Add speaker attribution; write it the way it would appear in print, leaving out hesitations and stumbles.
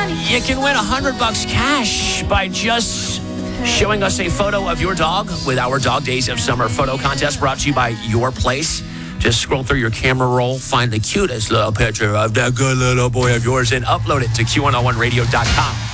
Speaker 1: You can win $100 cash by just showing us a photo of your dog with our Dog Days of Summer photo contest brought to you by Your Place. Just scroll through your camera roll, find the cutest little picture of that good little boy of yours, and upload it to Q101radio.com.